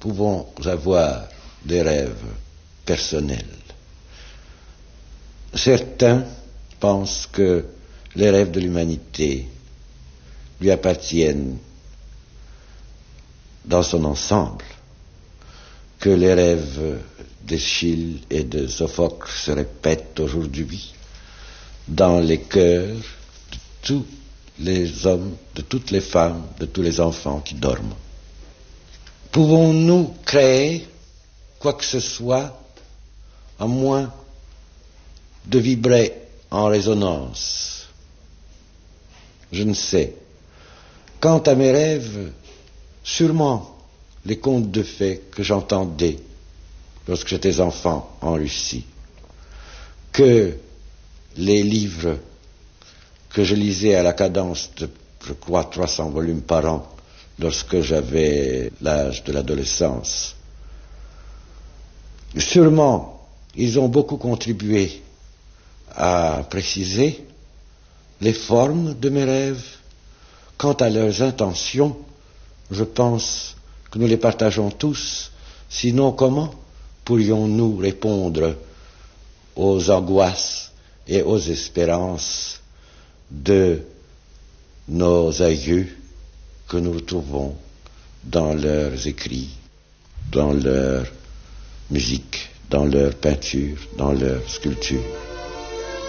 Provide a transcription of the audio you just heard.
pouvons avoir des rêves personnels. Certains pensent que les rêves de l'humanité lui appartiennent dans son ensemble, que les rêves d'Eschyle et de Sophocle se répètent aujourd'hui dans les cœurs de tous les hommes, de toutes les femmes, de tous les enfants qui dorment. Pouvons-nous créer quoi que ce soit à moins de vibrer en résonance? Je ne sais. Quant à mes rêves, sûrement les contes de fées que j'entendais lorsque j'étais enfant en Russie, que les livres que je lisais à la cadence de, je crois, 300 volumes par an lorsque j'avais l'âge de l'adolescence. Sûrement, ils ont beaucoup contribué à préciser les formes de mes rêves. Quant à leurs intentions, je pense que nous les partageons tous. Sinon, comment pourrions-nous répondre aux angoisses et aux espérances de nos aïeux que nous retrouvons dans leurs écrits, dans leur musique, dans leur peinture, dans leur sculpture?